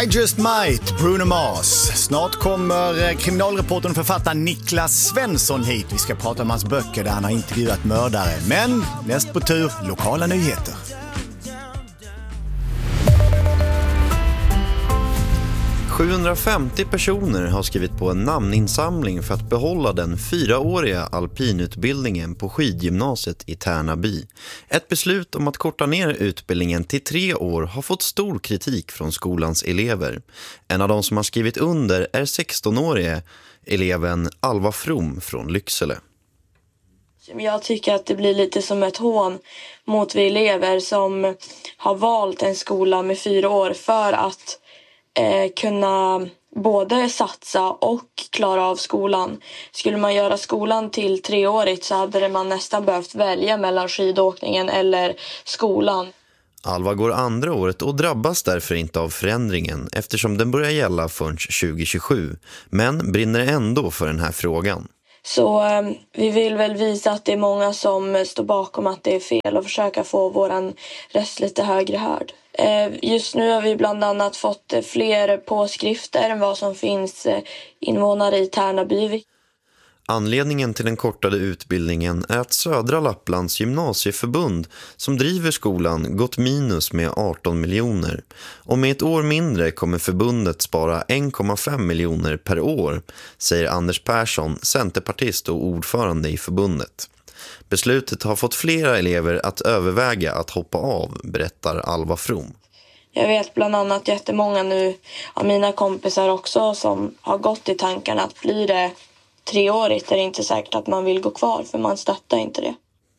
I Just Might, Bruno Mars. Snart kommer kriminalreportern och författaren Niklas Svensson hit. Vi ska prata om hans böcker där han har intervjuat mördare. Men näst på tur, lokala nyheter. –750 personer har skrivit på en namninsamling för att behålla den 4-åriga alpinutbildningen på skidgymnasiet i Tärnaby. Ett beslut om att korta ner utbildningen till 3 år har fått stor kritik från skolans elever. En av de som har skrivit under är 16-årige eleven Alva From från Lycksele. Jag tycker att det blir lite som ett hån mot vi elever som har valt en skola med 4 år för att kunna både satsa och klara av skolan. Skulle man göra skolan till 3-årigt så hade man nästan behövt välja mellan skidåkningen eller skolan. Alva går andra året och drabbas därför inte av förändringen eftersom den börjar gälla förrän 2027, men brinner ändå för den här frågan. Så vi vill väl visa att det är många som står bakom att det är fel och försöka få våran röst lite högre hörd. Just nu har vi bland annat fått fler påskrifter än vad som finns invånare i Tärnaby. Anledningen till den kortade utbildningen är att Södra Lapplands gymnasieförbund som driver skolan gått minus med 18 miljoner. Och med ett år mindre kommer förbundet spara 1,5 miljoner per år, säger Anders Persson, centerpartist och ordförande i förbundet. Beslutet har fått flera elever att överväga att hoppa av, berättar Alva From. Jag vet bland annat jättemånga nu av mina kompisar också som har gått i tankarna att blir det 3-årigt är det inte säkert att man vill gå kvar för man stöttar inte det.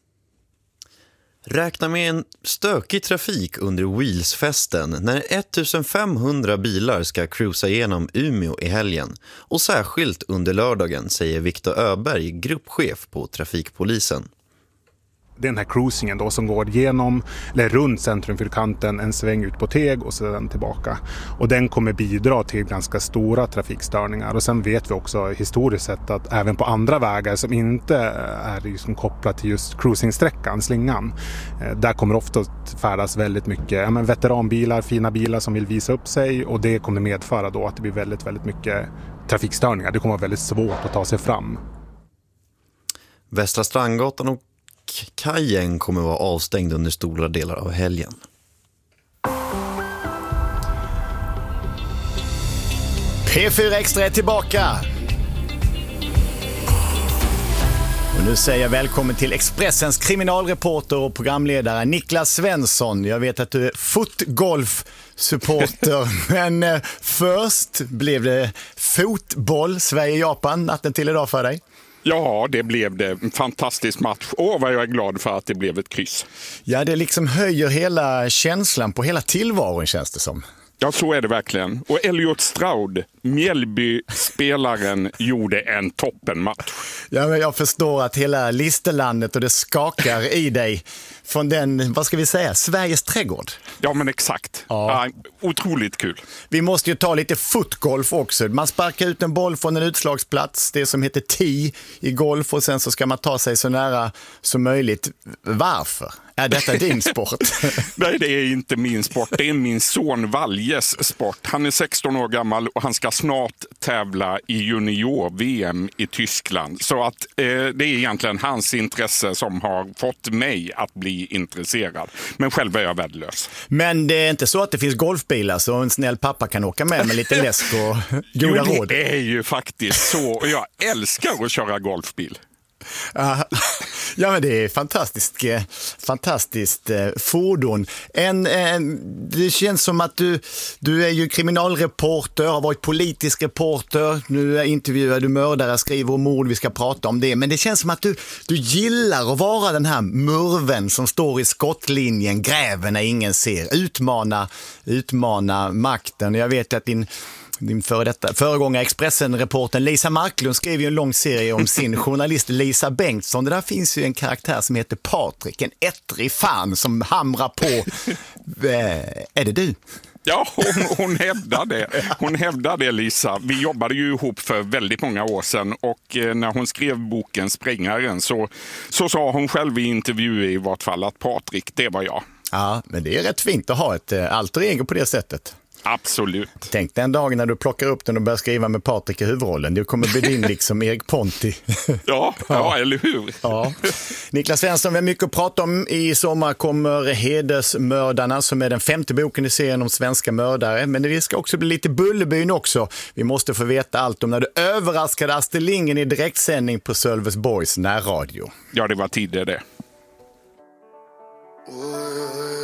Räkna med en stökig trafik under Wheels-festen när 1500 bilar ska cruisa igenom Umeå i helgen. Och särskilt under lördagen, säger Viktor Öberg, gruppchef på Trafikpolisen. Den här cruisingen då som går genom eller runt centrumfyrkanten, en sväng ut på Teg och sedan tillbaka. Och den kommer bidra till ganska stora trafikstörningar. Och sen vet vi också historiskt sett att även på andra vägar som inte är liksom kopplat till just cruisingsträckan, slingan, där kommer ofta att färdas väldigt mycket veteranbilar, fina bilar som vill visa upp sig, och det kommer medföra då att det blir väldigt, väldigt mycket trafikstörningar. Det kommer vara väldigt svårt att ta sig fram. Västra Strandgatan och kajen kommer vara avstängd under stora delar av helgen. P4 Extra är tillbaka. Och nu säger jag välkommen till Expressens kriminalreporter och programledare Niklas Svensson. Jag vet att du är fotgolf-supporter, men först blev det fotboll, Sverige-Japan, natten till idag för dig. Ja, det blev det. En fantastisk match. Vad jag är glad för att det blev ett kryss. Ja, det liksom höjer hela känslan på hela tillvaron, känns det som. Ja, så är det verkligen. Och Elliot Stroud, Mjällby-spelaren, gjorde en toppenmatch. Ja, men jag förstår att hela listelandet och det skakar i dig från den, vad ska vi säga, Sveriges trädgård. Ja, men exakt. Ja. Otroligt kul. Vi måste ju ta lite fotgolf också. Man sparkar ut en boll från en utslagsplats, det som heter tee i golf, och sen så ska man ta sig så nära som möjligt. Varför? Är detta din sport? Nej, det är inte min sport. Det är min son Valjes sport. Han är 16 år gammal och han ska snart tävla i junior-VM i Tyskland. Så att det är egentligen hans intresse som har fått mig att bli intresserad. Men själv är jag värdelös. Men det är inte så att det finns golfbilar så en snäll pappa kan åka med lite läsk och goda råd? Det är ju faktiskt så. Och jag älskar att köra golfbil. Ja, men det är fantastiskt fordon. Det känns som att du är ju kriminalreporter, har varit politisk reporter, nu intervjuar du mördare, skriver om mord, vi ska prata om det. Men det känns som att du gillar att vara den här murven som står i skottlinjen, gräver när ingen ser, utmana makten. Jag vet att din föregångare Expressen-reporten Lisa Marklund skrev ju en lång serie om sin journalist Lisa Bengtsson. Det där finns ju en karaktär som heter Patrik, en ettrig fan som hamrar på. Är det du? Ja, hon hävdar det. Hon hävdar det, Lisa. Vi jobbade ju ihop för väldigt många år sedan, och när hon skrev boken Sprängaren så sa hon själv i intervju i vart fall att Patrik, det var jag. Ja, men det är rätt fint att ha ett alter ego på det sättet. Absolut. Tänk den dagen när du plockar upp den och börjar skriva med Patrik i huvudrollen. Du kommer bli din liksom Erik Ponti. Ja, eller hur? Ja. Niklas Svensson, vi har mycket att prata om. I sommar kommer Hedersmördarna som är den 5:e boken i serien om svenska mördare. Men det ska också bli lite Bullerbyn också. Vi måste få veta allt om när du överraskade Astrid Lindgren i direktsändning på Sölvesborgs närradio. Ja, det var tidigare det.